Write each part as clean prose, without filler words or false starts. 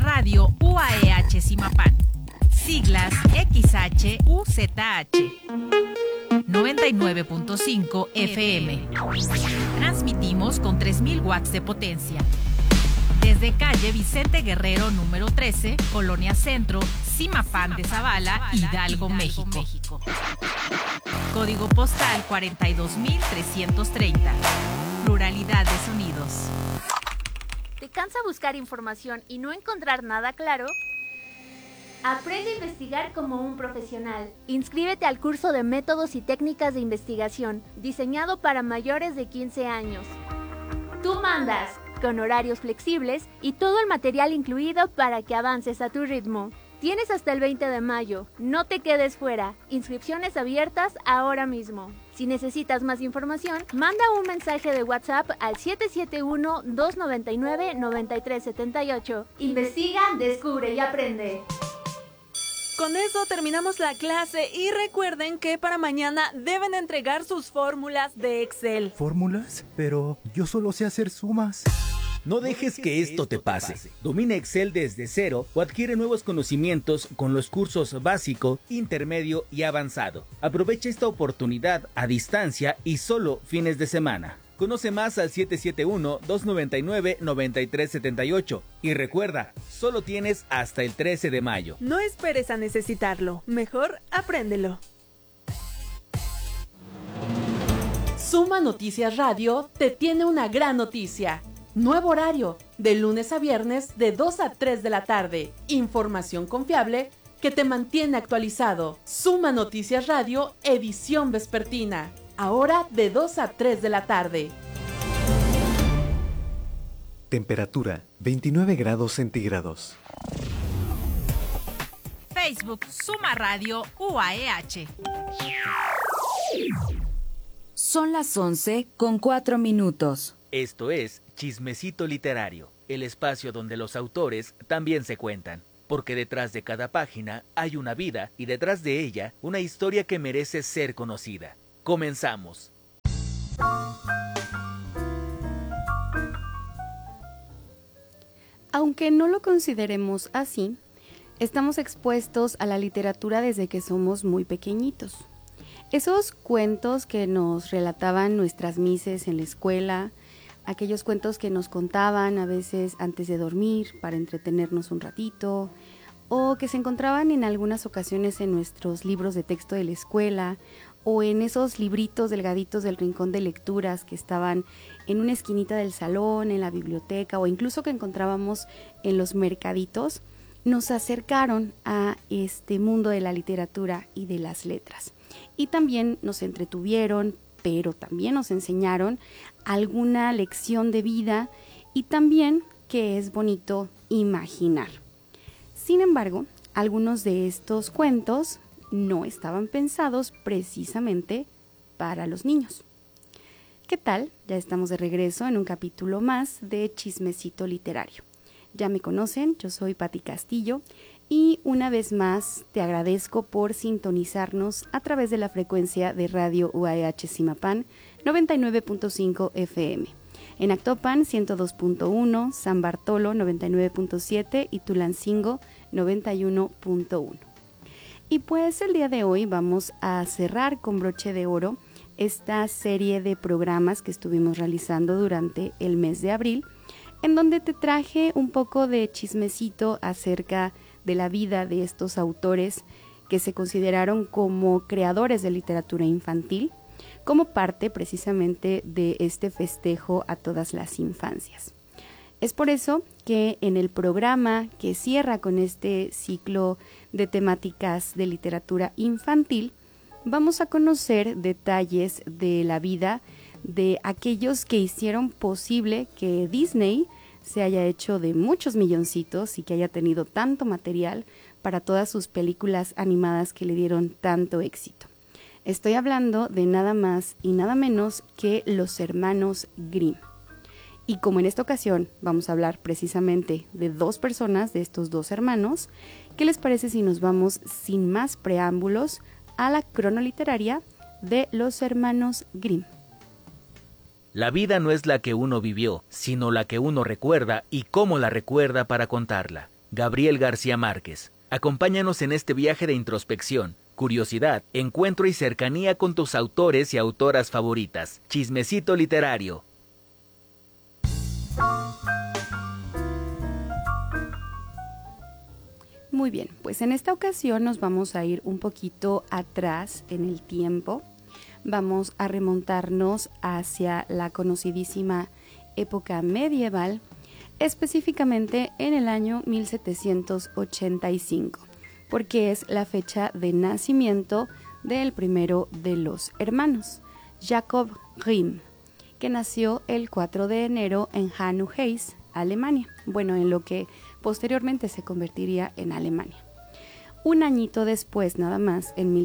Radio UAEH Zimapán. Siglas XHUZH. 99.5 FM. Transmitimos con 3000 watts de potencia. Desde calle Vicente Guerrero número 13, Colonia Centro, Zimapán de Zavala, Hidalgo, México. Código postal 42330. Pluralidad de sonidos. ¿Te cansa buscar información y no encontrar nada claro? Aprende a investigar como un profesional. Inscríbete al curso de métodos y técnicas de investigación, diseñado para mayores de 15 años. Tú mandas, con horarios flexibles y todo el material incluido para que avances a tu ritmo. Tienes hasta el 20 de mayo. No te quedes fuera. Inscripciones abiertas ahora mismo. Si necesitas más información, manda un mensaje de WhatsApp al 771-299-9378. Investiga, descubre y aprende. Con eso terminamos la clase y recuerden que para mañana deben entregar sus fórmulas de Excel. ¿Fórmulas? Pero yo solo sé hacer sumas. No dejes que esto te pase. Domina Excel desde cero o adquiere nuevos conocimientos con los cursos básico, intermedio y avanzado. Aprovecha esta oportunidad a distancia y solo fines de semana. Conoce más al 771-299-9378. Y recuerda, solo tienes hasta el 13 de mayo. No esperes a necesitarlo. Mejor apréndelo. Suma Noticias Radio te tiene una gran noticia. Nuevo horario, de lunes a viernes de 2 a 3 de la tarde. Información confiable que te mantiene actualizado. Suma Noticias Radio, edición vespertina. Ahora de 2 a 3 de la tarde. Temperatura 29 grados centígrados. Facebook Suma Radio UAEH. Son las 11:04. Esto es Chismecito Literario, el espacio donde los autores también se cuentan. Porque detrás de cada página hay una vida y detrás de ella una historia que merece ser conocida. Comenzamos. Aunque no lo consideremos así, estamos expuestos a la literatura desde que somos muy pequeñitos. Esos cuentos que nos relataban nuestras mises en la escuela, aquellos cuentos que nos contaban a veces antes de dormir para entretenernos un ratito, o que se encontraban en algunas ocasiones en nuestros libros de texto de la escuela, o en esos libritos delgaditos del rincón de lecturas que estaban en una esquinita del salón, en la biblioteca, o incluso que encontrábamos en los mercaditos, nos acercaron a este mundo de la literatura y de las letras. Y también nos entretuvieron, pero también nos enseñaron alguna lección de vida y también que es bonito imaginar. Sin embargo, algunos de estos cuentos no estaban pensados precisamente para los niños. ¿Qué tal? Ya estamos de regreso en un capítulo más de Chismecito Literario. Ya me conocen, yo soy Pati Castillo y una vez más te agradezco por sintonizarnos a través de la frecuencia de Radio UAEH Zimapán 99.5 FM. En Actopan 102.1, San Bartolo 99.7 y Tulancingo 91.1. Y pues el día de hoy vamos a cerrar con broche de oro esta serie de programas que estuvimos realizando durante el mes de abril, en donde te traje un poco de chismecito acerca de la vida de estos autores que se consideraron como creadores de literatura infantil, como parte precisamente de este festejo a todas las infancias. Es por eso que en el programa que cierra con este ciclo de temáticas de literatura infantil, vamos a conocer detalles de la vida de aquellos que hicieron posible que Disney se haya hecho de muchos milloncitos y que haya tenido tanto material para todas sus películas animadas que le dieron tanto éxito. Estoy hablando de nada más y nada menos que los hermanos Grimm. Y como en esta ocasión vamos a hablar precisamente de dos personas, de estos dos hermanos, ¿qué les parece si nos vamos sin más preámbulos a la cronoliteraria de los hermanos Grimm? La vida no es la que uno vivió, sino la que uno recuerda y cómo la recuerda para contarla. Gabriel García Márquez. Acompáñanos en este viaje de introspección, curiosidad, encuentro y cercanía con tus autores y autoras favoritas. Chismecito literario. Muy bien, pues en esta ocasión nos vamos a ir un poquito atrás en el tiempo. Vamos a remontarnos hacia la conocidísima época medieval, específicamente en el año 1785, porque es la fecha de nacimiento del primero de los hermanos, Jacob Grimm, que nació el 4 de enero en Hanau-Heis, Alemania, bueno, en lo que posteriormente se convertiría en Alemania. Un añito después, nada más, en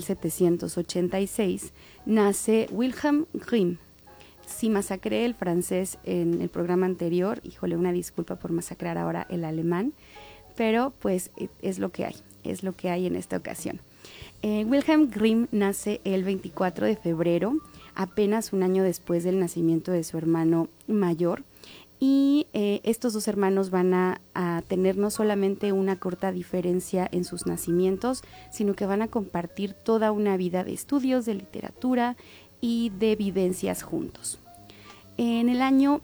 1786, nace Wilhelm Grimm. Si masacré el francés en el programa anterior, híjole, una disculpa por masacrar ahora el alemán, pero pues es lo que hay en esta ocasión. Wilhelm Grimm nace el 24 de febrero, apenas un año después del nacimiento de su hermano mayor, y estos dos hermanos van a tener no solamente una corta diferencia en sus nacimientos, sino que van a compartir toda una vida de estudios, de literatura y de vivencias juntos. En el año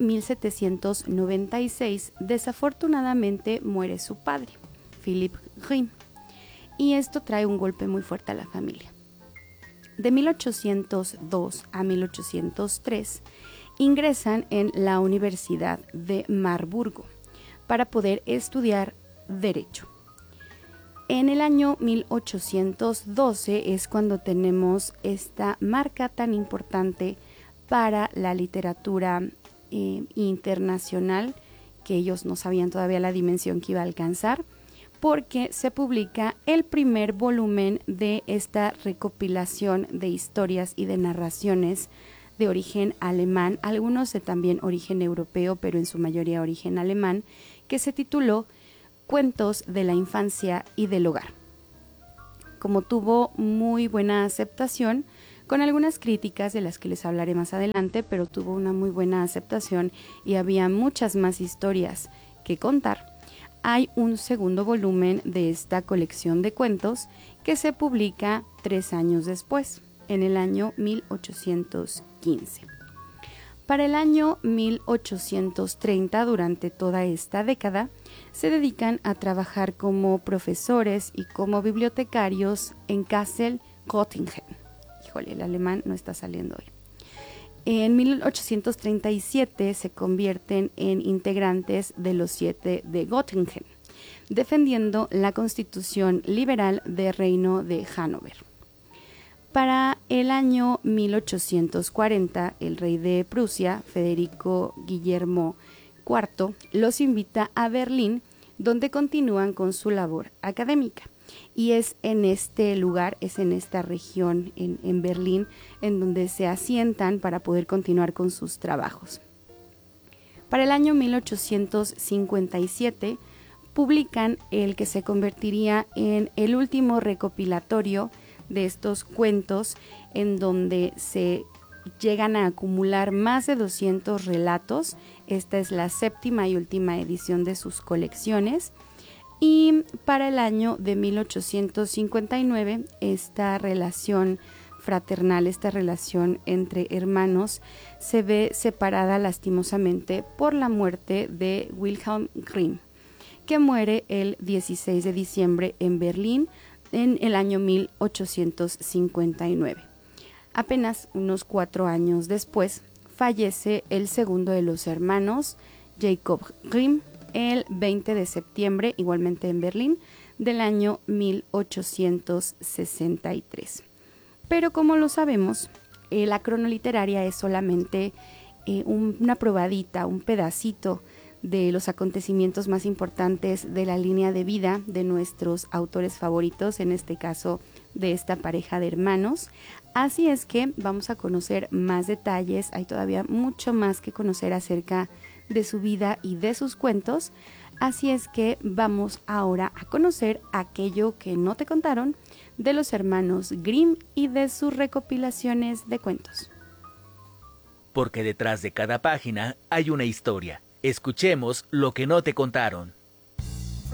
1796, desafortunadamente muere su padre, Philipp Grimm, y esto trae un golpe muy fuerte a la familia. De 1802 a 1803, ingresan en la Universidad de Marburgo para poder estudiar Derecho. En el año 1812 es cuando tenemos esta marca tan importante para la literatura internacional, que ellos no sabían todavía la dimensión que iba a alcanzar, porque se publica el primer volumen de esta recopilación de historias y de narraciones de origen alemán, algunos de también origen europeo, pero en su mayoría origen alemán, que se tituló Cuentos de la infancia y del hogar. Como tuvo muy buena aceptación, con algunas críticas de las que les hablaré más adelante, pero tuvo una muy buena aceptación y había muchas más historias que contar, hay un segundo volumen de esta colección de cuentos que se publica 3 años después, en el año 1815. Para el año 1830, durante toda esta década, se dedican a trabajar como profesores y como bibliotecarios en Kassel, Göttingen. Híjole, el alemán no está saliendo hoy. En 1837 se convierten en integrantes de los 7 de Göttingen, defendiendo la constitución liberal del Reino de Hannover. Para el año 1840, el rey de Prusia, Federico Guillermo IV, los invita a Berlín, donde continúan con su labor académica. Y es en este lugar, es en esta región, en Berlín, en donde se asientan para poder continuar con sus trabajos. Para el año 1857, publican el que se convertiría en el último recopilatorio de estos cuentos, en donde se llegan a acumular más de 200 relatos. Esta es la 7ª y última edición de sus colecciones. Y para el año de 1859, esta relación fraternal, esta relación entre hermanos, se ve separada lastimosamente por la muerte de Wilhelm Grimm, que muere el 16 de diciembre en Berlín, en el año 1859. Apenas unos 4 años después, fallece el segundo de los hermanos, Jacob Grimm, el 20 de septiembre, igualmente en Berlín, del año 1863. Pero como lo sabemos, la cronoliteraria es solamente una probadita, un pedacito de los acontecimientos más importantes de la línea de vida de nuestros autores favoritos, en este caso de esta pareja de hermanos. Así es que vamos a conocer más detalles, hay todavía mucho más que conocer acerca de su vida y de sus cuentos, así es que vamos ahora a conocer aquello que no te contaron de los hermanos Grimm y de sus recopilaciones de cuentos. Porque detrás de cada página hay una historia. Escuchemos lo que no te contaron.